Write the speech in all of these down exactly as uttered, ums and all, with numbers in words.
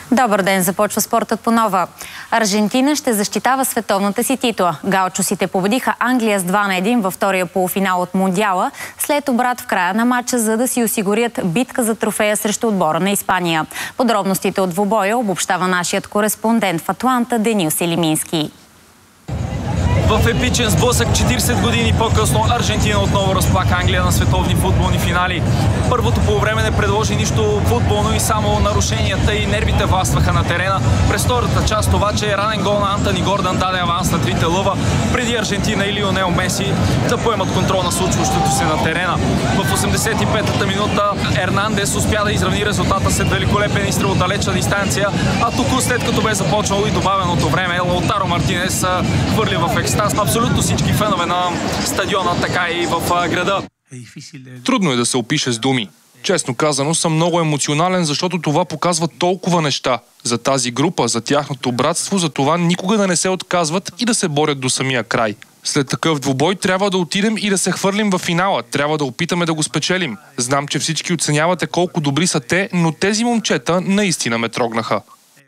Добър ден, започва спортът по нова. Аржентина ще защитава световната си титла. Гаучосите победиха Англия с два на един във втория полуфинал от Мундиала, след обрат в края на матча, за да си осигурят битка за трофея срещу отбора на Испания. Подробностите от двубоя обобщава нашият кореспондент в Атланта Денис Елимински. В епичен сблъсък четиридесет години по-късно Аржентина отново разплака Англия на световни футболни финали. Първото полувреме не предложи нищо футболно и само нарушенията и нервите властваха на терена. През втората част обаче ранен гол на Антони Гордън даде аванс на трите лъва, преди Аржентина и Лионел Меси да поемат контрол на случващото се на терена. В осемдесет и петата минута Ернандес успя да изравни резултата след великолепен изстрел от далечна дистанция, а току след като бе започнало и добавеното време, Лаутаро Мартинес хвърли в екстаз абсолютно всички фенове на стадиона, така и в града. Трудно е да се опише с думи. Честно казано, съм много емоционален, защото това показва толкова неща за тази група, за тяхното братство, за това никога да не се отказват и да се борят до самия край. След такъв двубой трябва да отидем и да се хвърлим в финала. Трябва да опитаме да го спечелим. Знам, че всички оценявате колко добри са те, но тези момчета наистина ме трогнаха.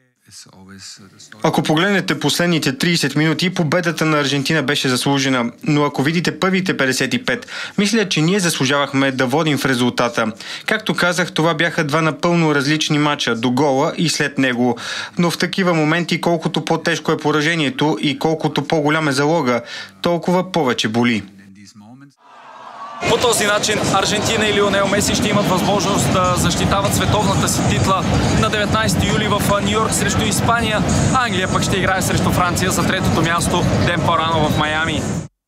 Ако погледнете последните тридесет минути, победата на Аржентина беше заслужена, но ако видите първите петдесет и пет, мисля, че ние заслужавахме да водим в резултата. Както казах, това бяха два напълно различни мача, до гола и след него. Но в такива моменти, колкото по-тежко е поражението и колкото по-голям е залога, толкова повече боли. По този начин Аржентина и Лионел Меси ще имат възможност да защитават световната си титла на деветнайсети юли в Ню Йорк срещу Испания. Англия пък ще играе срещу Франция за третото място ден по-рано в Майами.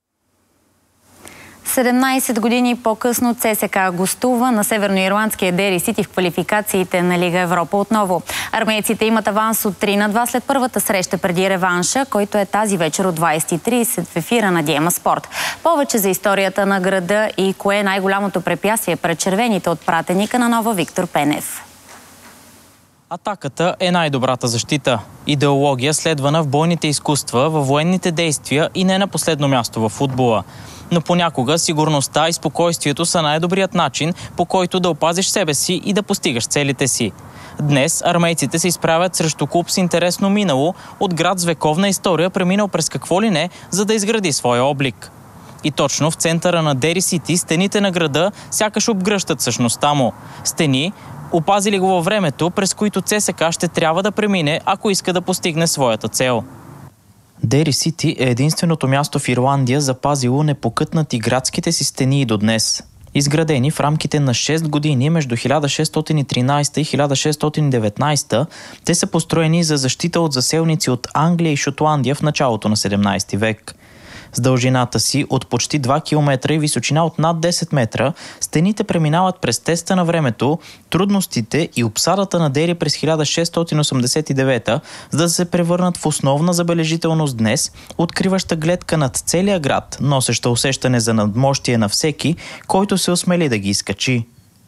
седемнайсет години по-късно ЦСКА гостува на северноирландския Дери Сити в квалификациите на Лига Европа отново. Армейците имат аванс от три на два след първата среща преди реванша, който е тази вечер от двайсет и трийсет в ефира на Диема Спорт. Повече за историята на града и кое е най-голямото препятствие пред червените от пратеника на нова Виктор Пенев. Атаката е най-добрата защита. Идеология, следвана в бойните изкуства, във военните действия и не на последно място в футбола. Но понякога сигурността и спокойствието са най-добрият начин, по който да опазиш себе си и да постигаш целите си. Днес армейците се изправят срещу клуб с интересно минало от град с вековна история, преминал през какво ли не, за да изгради своя облик. И точно в центъра на Дери Сити стените на града сякаш обгръщат същността му. Стени, опазили го във времето, през които ЦСКА ще трябва да премине, ако иска да постигне своята цел. Дери Сити е единственото място в Ирландия, запазило непокътнати градските си стени и до днес. Изградени в рамките на шест години между хиляда шестстотин и тринайсета и хиляда шестстотин и деветнайсета, те са построени за защита от заселници от Англия и Шотландия в началото на седемнайсети век. С дължината си от почти два километра и височина от над десет метра, стените преминават през теста на времето, трудностите и обсадата на Дери през хиляда шестстотин осемдесет и девета, за да се превърнат в основна забележителност днес, откриваща гледка над целия град, носеща усещане за надмощие на всеки, който се осмели да ги изкачи.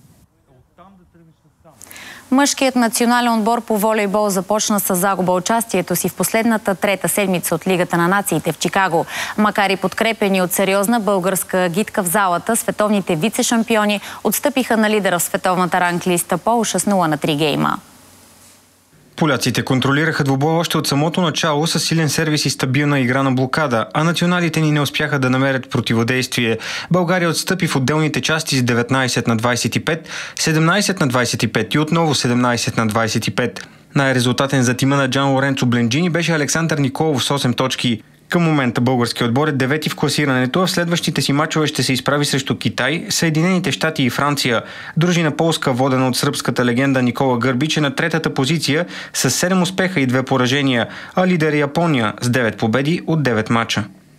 Мъжкият национален отбор по волейбол започна с загуба участието си в последната трета седмица от Лигата на нациите в Чикаго. Макар и подкрепени от сериозна българска гидка в залата, световните вице-шампиони отстъпиха на лидера в световната ранглиста Полша с нула на три гейма. Поляците контролираха двубоя още от самото начало с силен сервис и стабилна игра на блокада, а националите ни не успяха да намерят противодействие. България отстъпи в отделните части с деветнайсет на двайсет и пет, седемнайсет на двайсет и пет и отново седемнайсет на двайсет и пет. Най-резултатен за тима на Джан Лоренцо Бленджини беше Александър Николов с осем точки. Към момента българският отбор е девети в класирането, а в следващите си мачове ще се изправи срещу Китай, Съединените щати и Франция. Дружина Полска, водена от сръбската легенда Никола Гърбич, е на третата позиция с седем успеха и две поражения, а лидер е Япония с девет победи от девет мача.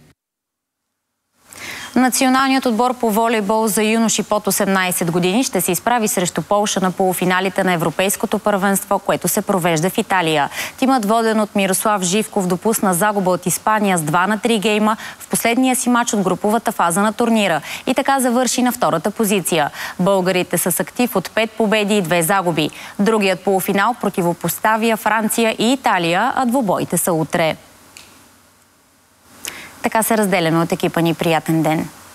Националният отбор по волейбол за юноши под осемнайсет години ще се изправи срещу Полша на полуфиналите на Европейското първенство, което се провежда в Италия. Тимът, воден от Мирослав Живков, допусна загуба от Испания с два на три гейма в последния си мач от груповата фаза на турнира и така завърши на втората позиция. Българите са с актив от пет победи и две загуби. Другият полуфинал противопоставя Франция и Италия, а двубоите са утре. Така се разделяме от екипа ни. Приятен ден!